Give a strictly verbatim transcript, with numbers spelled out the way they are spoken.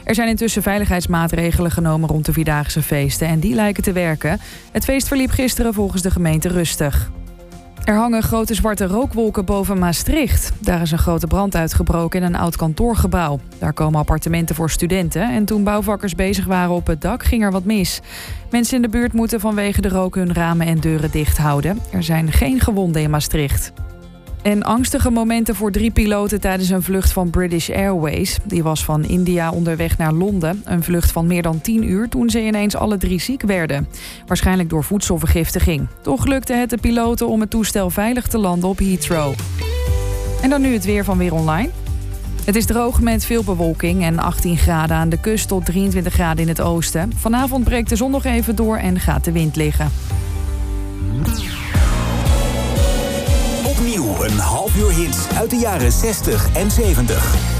Er zijn intussen veiligheidsmaatregelen genomen rond de Vierdaagse feesten en die lijken te werken. Het feest verliep gisteren volgens de gemeente rustig. Er hangen grote zwarte rookwolken boven Maastricht. Daar is een grote brand uitgebroken in een oud kantoorgebouw. Daar komen appartementen voor studenten en toen bouwvakkers bezig waren op het dak ging er wat mis. Mensen in de buurt moeten vanwege de rook hun ramen en deuren dicht houden. Er zijn geen gewonden in Maastricht. En angstige momenten voor drie piloten tijdens een vlucht van British Airways. Die was van India onderweg naar Londen. Een vlucht van meer dan tien uur toen ze ineens alle drie ziek werden. Waarschijnlijk door voedselvergiftiging. Toch lukte het de piloten om het toestel veilig te landen op Heathrow. En dan nu het weer van Weer Online. Het is droog met veel bewolking en achttien graden aan de kust tot drieëntwintig graden in het oosten. Vanavond breekt de zon nog even door en gaat de wind liggen. Opnieuw een half uur hits uit de jaren zestig en zeventig.